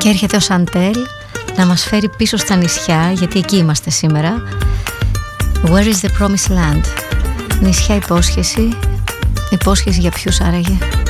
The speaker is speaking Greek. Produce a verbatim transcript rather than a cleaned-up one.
Και έρχεται ο Σαντέλ να μας φέρει πίσω στα νησιά, γιατί εκεί είμαστε σήμερα. Where is the promised land? Νησιά υπόσχεση. Υπόσχεση για ποιους άραγε?